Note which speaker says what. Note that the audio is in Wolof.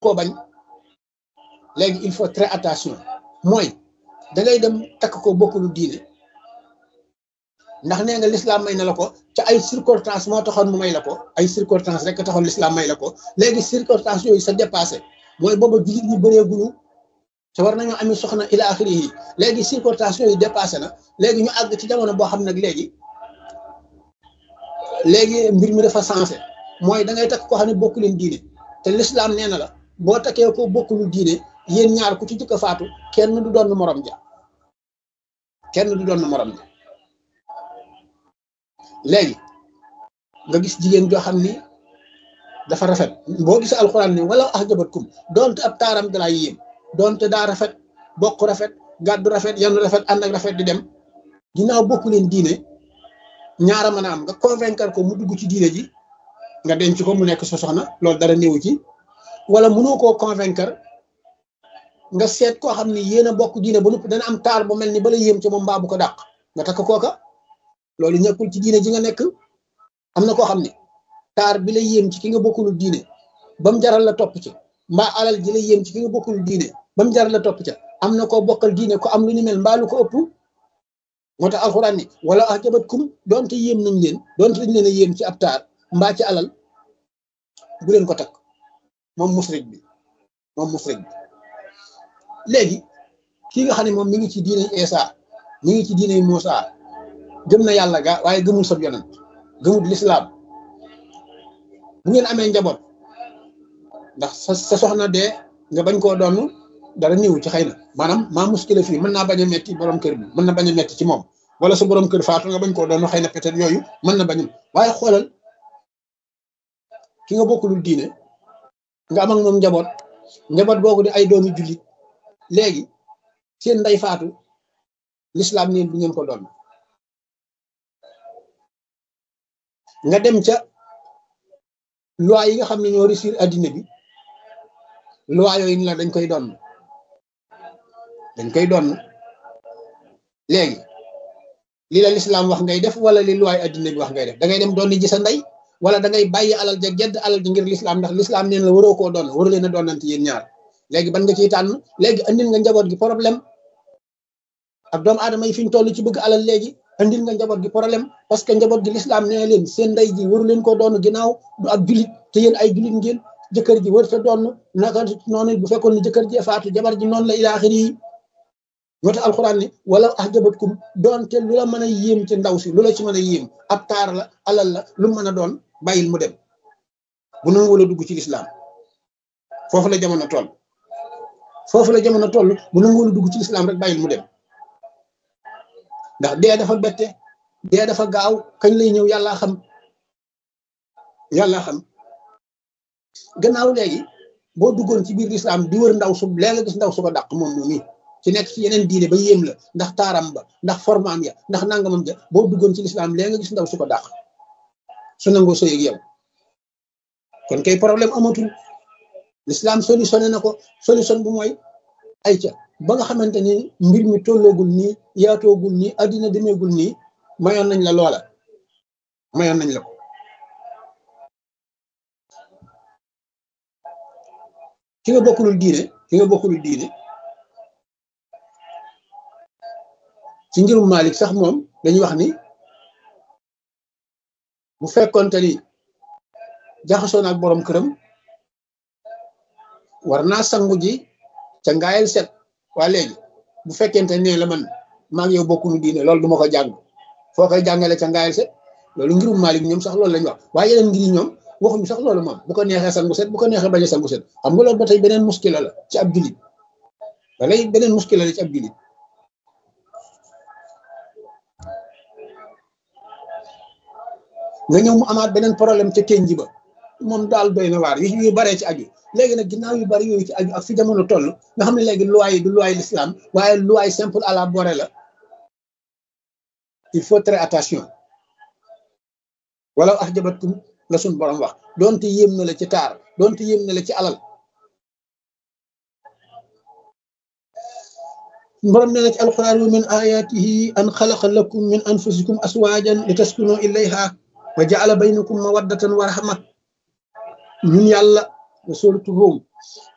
Speaker 1: koo bañ léegi il faut très attention mooy da ngay dem takk ko bokkulu diine ndax nee nga l'islam may na la ko ca ay circonstances moo taxoon mu may la ko ay circonstances rek taxoon l'islam may la ko léegi circonstances yooyu sa dépassé mooy booba jullit ñi bëreeguñu te war nañoo ami soxna ila axiri yi léegi circonstances yooyu dépassé na léegi ñu àgg ci jamono boo xam nag léegi mbir mi dafa sensé mooy da ngay takk koo xam ne bokku leen diine te l'islam nee na la boo takkee ko bokkulu diine yéen ñaar ku ci jëkk a faatu kenn du doon morom ja kenn du doon morom ja léegi nga gis jigéen joo xam ni dafa rafet boo gisee alxuraan ni wala ahjabatkum doonte ab taaram dalaa yéem doonte daa rafet bokk rafet gàddu rafet yanu rafet ànd ak rafet di dem ginnaaw bokku leen diine ñaara mën a am nga convaincre ko mu dugg ci diine ji nga denc ko mu nekk sa soxna loolu dara néewu ci wala mënoo koo convaincre nga seet koo xam ni yéen a bokk diine ba noppi dana am taar bu mel ni bala yéem ci moom mbaa bu ko dàq nga takk kooka loolu ñàkkul ci diine ji nga nekk am na koo xam ne taar bi la yéem ci ki nga bokkul diine ba mu jaral la topp ci mbaa alal ji la yéem ci ki nga bokkul diine ba mu jaral la topp ca am na koo bokkal diine ko am lu ñu mel mbaa lu ko ëpp moo tax alxuraan ni wala ahjabatkum doonte yéem nañ leen doonte dañ leen a yéem ci ab taar mbaa ci alal bu leen ko takk moom musrik bi léegi kii nga xam ne moom mi ngi ci diine Isa mi ngi ci diine Muusa gëm na yàlla ga waaye gëmul sab yonent gëmul lislaam bu ngeen amee njaboot ndax sa soxna dee nga bañ koo doon dara néew ci xëy na maanaam maa muskile fii mën naa bañ a metti borom kër bi mën na bañ a metti ci moom wala sa borom kër faatu nga bañ koo doon xëy na peut-être yooyu mën na bañum waaye xoolal ki nga bokkulul diine nga am ak moom njaboot googu di ay doomi jullit léegi seen nday faatu lislaam neen bi ngeen ko doon nga dem ca loi yi nga xam ne ñoo réussir addina bi loi yooyu ni la dañ koy doon léegi li la lislaam wax ngay def wala li loi addina bi wax ngay def da ngay dem doon ji sa ndey wala da ngay bàyyi alal ja gedd alal ji ngir lislaam ndax lislaam neen la waroo koo doon waru leen a doonante yéen ñaar léegi ban nga ciy tànn léegi andil nga njaboot gi problème ak doomu aadama yi fi ñu toll ci bëgg alal léegi andil nga njaboot gi problème parce que njaboot gi lislaam nee leen seen ndey ji waru leen koo doon ginnaaw du ab julit te yéen ay julit ngeen jëkkër ji war ta doon naka noonu bu fekkoon ni jëkkër ji faatu jabar ji noonu la ilaaxiri yi moo tax alxuraan ni wala ahjabatkum doonte lu la mën a yéem ci ndaw si lu la ci mën a yéem ab taar la alal la lu mën a doon bàyyil mu dem bu nangu wala dugg ci lislaam foofu la jamono toll bu nangu wala dugg ci lislaam rek bàyyil mu dem ndax dee dafa bette dee dafa gaaw kañ lay ñëw yàllaa xam gannaaw léegi boo duggoon ci biir lislaam di wër ndaw su lee nga gis ndaw su ko dàq moom nii ci nekk ci yeneen diine ba yéem la ndax taaram ba ndax formaam ya ndax nangamam ja boo duggoon ci lislaam lee nga gis ndaw su ko dàq su nangoo sëy ak yow kon kay problème amatul lislaam solutionné na ko solution bu mooy ay ca ba nga xamante ni mbir mi tolloogul nii yaatoogul nii addina demeegul nii mayoon nañ la loola mayoon nañ la ko ki nga bokkulul diine ci ngirum Malik sax moom dañuy wax ni bu fekkoonte ni jaxasoo na ak borom këram war naa sangu ji ca ngaayal set waa léegi bu fekkente ne la man maa ngi yow bokkunu diine loolu du ma ko jàng foo koy jàngale ca ngaayal set loolu ngirum Malik ñoom sax loolu lañ wax waaye yeneen ngir ñoom waxuñu sax loolu moom bu ko neexee sangu set bu ko neexee bañ a sangu set xam nga loolu ba tey beneen muskila la ci ab jullit beneen muskila la ci ab jullit nga ñëw mu amaat beneen problème ca kenn ji ba moom daal doy na waar yu baree ci aju léegi nag ginnaaw yu bari yooyu ci aju ak fi jamono toll nga xam ne léegi loi yi du loi l'islam waaye loi simple à la borée la il faut très attention wala ahjabatkum la suñ borom wax doonte yéem na la ci taar doonte yéem na la ci alal borom nee na ci alquran wa min ayatihi an xalaqa lakum min anfusikum aswajan li taskunu ilayha wa jaala baynakum mawaddatan wa rahma ñun yàlla suratu Rum